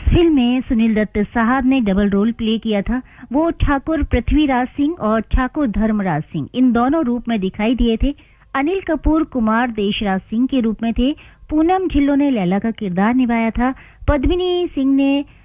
Film में सुनील दत्त साहब ने डबल रोल प्ले किया था। वो ठाकुर पृथ्वीराज सिंह और ठाकुर धर्मराज सिंह इन दोनों रूप में दिखाई दिए थे। अनिल कपूर कुमार देशराज सिंह के रूप में थे। पूनम ढिल्लों ने लैला का किरदार निभाया था। पद्मिनी सिंह ने